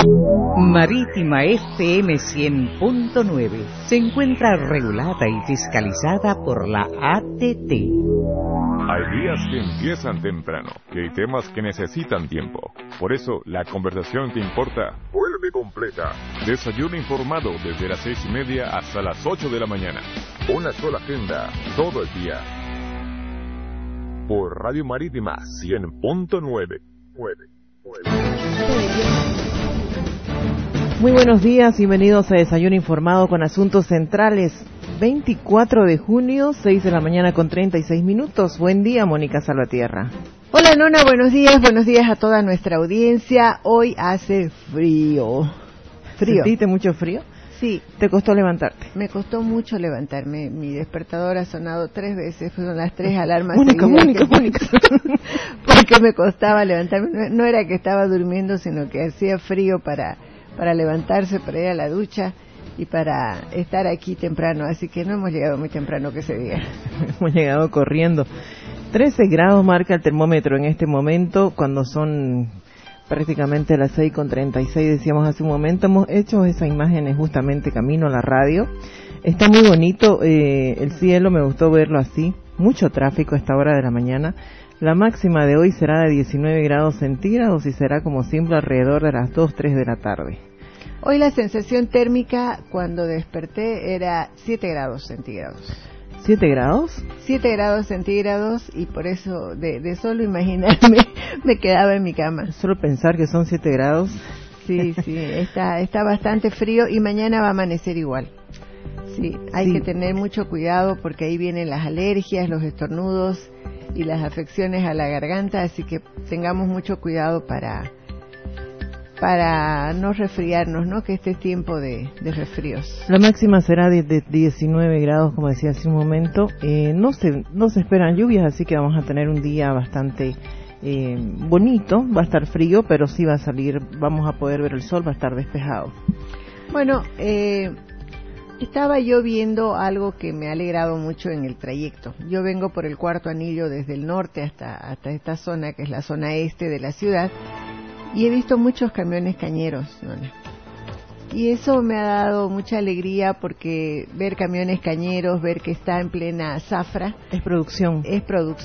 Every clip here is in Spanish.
Marítima FM 100.9 se encuentra regulada y fiscalizada por la ATT. Hay días que empiezan temprano, que hay temas que necesitan tiempo. Por eso, la conversación que importa vuelve completa. Desayuno informado desde las 6:30 hasta las 8 de la mañana. Una sola agenda, todo el día. Por Radio Marítima 100.9. Muy buenos días, bienvenidos a Desayuno Informado con Asuntos Centrales. 24 de junio, 6 de la mañana con 36 minutos. Buen día, Mónica Salvatierra. Hola, Nona, buenos días a toda nuestra audiencia. Hoy hace frío. ¿Sentiste mucho frío? Sí. ¿Te costó levantarte? Me costó mucho levantarme. Mi despertador ha sonado 3 veces, fueron las 3 alarmas Mónica. Porque me costaba levantarme. No era que estaba durmiendo, sino que hacía frío para levantarse, para ir a la ducha y para estar aquí temprano. Así que no hemos llegado muy temprano que se diga. Hemos llegado corriendo. 13 grados marca el termómetro en este momento, cuando son prácticamente las 6:36, decíamos hace un momento. Hemos hecho esas imágenes justamente camino a la radio. Está muy bonito el cielo, me gustó verlo así. Mucho tráfico a esta hora de la mañana. La máxima de hoy será de 19 grados centígrados y será como siempre alrededor de las 2-3 de la tarde. Hoy la sensación térmica cuando desperté era 7 grados centígrados. ¿7 grados? 7 grados centígrados, y por eso de solo imaginarme me quedaba en mi cama. Solo pensar que son 7 grados. Sí, está bastante frío y mañana va a amanecer igual. Sí, hay que tener mucho cuidado porque ahí vienen las alergias, los estornudos y las afecciones a la garganta, así que tengamos mucho cuidado para no resfriarnos, ¿no? Que este es tiempo de resfríos. La máxima será de 19 grados, como decía hace un momento. No se esperan lluvias, así que vamos a tener un día bastante bonito. Va a estar frío, pero sí va a salir, vamos a poder ver el sol, va a estar despejado. Bueno, estaba yo viendo algo que me ha alegrado mucho en el trayecto. Yo vengo por el Cuarto Anillo desde el norte hasta esta zona, que es la zona este de la ciudad, y he visto muchos camiones cañeros, ¿no? Y eso me ha dado mucha alegría, porque ver camiones cañeros, ver que está en plena zafra. Es producción. Es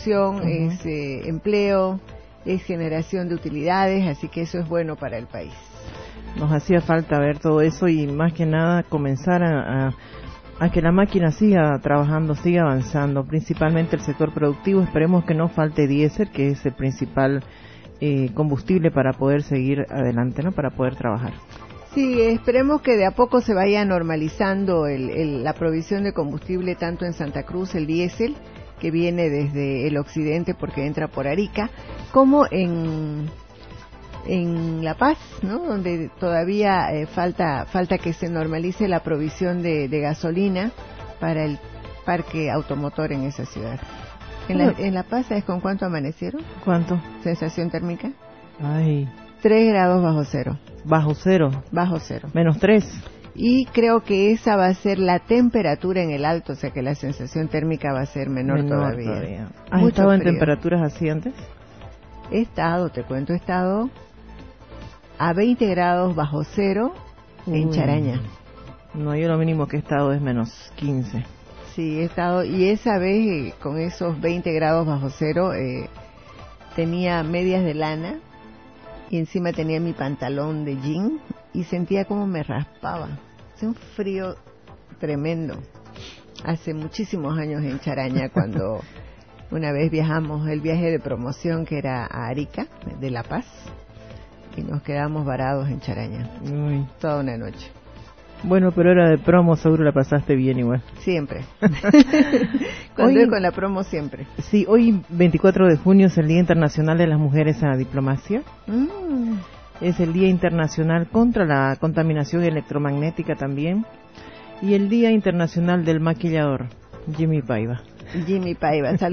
empleo, es generación de utilidades, así que eso es bueno para el país. Nos hacía falta ver todo eso y más que nada comenzar a que la máquina siga trabajando, siga avanzando, principalmente el sector productivo. Esperemos que no falte diésel, que es el principal combustible para poder seguir adelante, ¿no? Para poder trabajar. Sí, esperemos que de a poco se vaya normalizando la provisión de combustible, tanto en Santa Cruz, el diésel, que viene desde el occidente porque entra por Arica, como en La Paz, ¿no? Donde todavía falta que se normalice la provisión de gasolina para el parque automotor en esa ciudad. En La Paz, ¿sabes con cuánto amanecieron? ¿Cuánto? Sensación térmica. Ay. 3 grados bajo cero. ¿Bajo cero? Bajo cero. -3. Y creo que esa va a ser la temperatura en el alto, o sea que la sensación térmica va a ser menor todavía. ¿Has estado en temperaturas así antes? He estado a 20 grados bajo cero en Charaña. No, yo lo mínimo que he estado es -15. Sí, he estado, y esa vez con esos 20 grados bajo cero tenía medias de lana y encima tenía mi pantalón de jean y sentía como me raspaba. Hace un frío tremendo. Hace muchísimos años en Charaña, cuando una vez viajamos el viaje de promoción que era a Arica, de La Paz, y nos quedamos varados en Charaña. Toda una noche. Bueno, pero era de promo, seguro la pasaste bien igual. Siempre. Cuando voy con la promo, siempre. Sí, hoy 24 de junio es el Día Internacional de las Mujeres en la Diplomacia. Es el Día Internacional contra la Contaminación Electromagnética también. Y el Día Internacional del Maquillador, Jimmy Paiva. Jimmy Paiva.